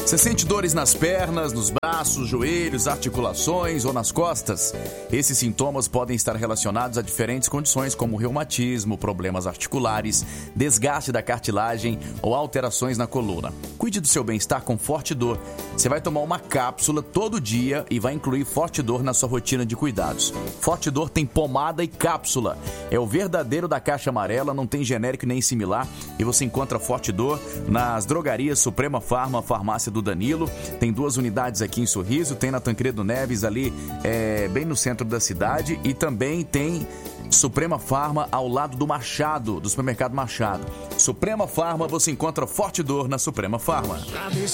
Você sente dores nas pernas, nos braços, joelhos, articulações ou nas costas? Esses sintomas podem estar relacionados a diferentes condições como reumatismo, problemas articulares, desgaste da cartilagem ou alterações na coluna. Cuide do seu bem-estar com Fortidor. Você vai tomar uma cápsula todo dia e vai incluir Fortidor na sua rotina de cuidados. Fortidor tem pomada e cápsula. É o verdadeiro da caixa amarela, não tem genérico nem similar. E você encontra Fortidor nas drogarias Suprema Farma, Farmácia do Danilo. Tem 2 unidades aqui em Sorriso, tem na Tancredo Neves ali, bem no centro da cidade, e também tem Suprema Farma ao lado do Machado, do supermercado Machado. Suprema Farma, você encontra Fortidor na Suprema Farma.